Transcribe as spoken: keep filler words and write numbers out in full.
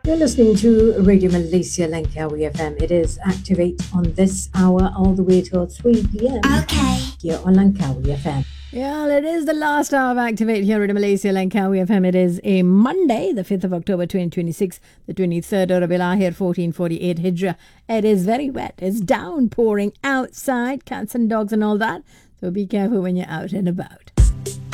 You're listening to Radio Malaysia Langkawi F M. It is Activate on this hour all the way till three p.m. Okay. Here on Langkawi F M. Well, it is the last hour of Activate here at Malaysia Langkawi F M. It is a Monday, the fifth of October twenty twenty-six, the twenty-third of Rabiul Akhir fourteen forty-eight Hijrah. It is very wet. It's downpouring outside, cats and dogs and all that. So be careful when you're out and about.